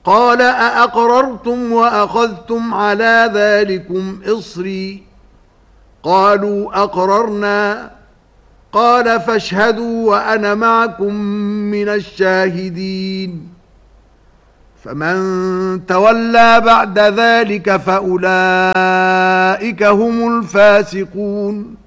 قال أأقررتم وأخذتم على ذلكم إصري قالوا أقررنا قال فاشهدوا وأنا معكم من الشاهدين فمن تولى بعد ذلك فأولئك هم الفاسقون